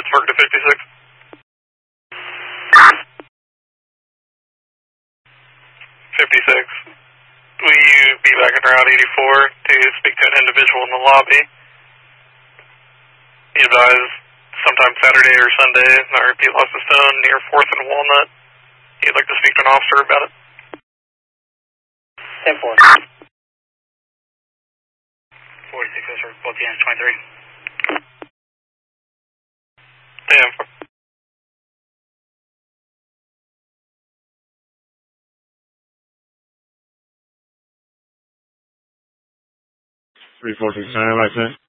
Pittsburgh to 56. 56. Will you be back in Route 84 to speak to an individual in the lobby? He advised sometime Saturday or Sunday, and I repeat, lost his phone near 4th and Walnut. He'd like to speak to an officer about it. 10-4. 46, both units, 23. Damn. 346, right,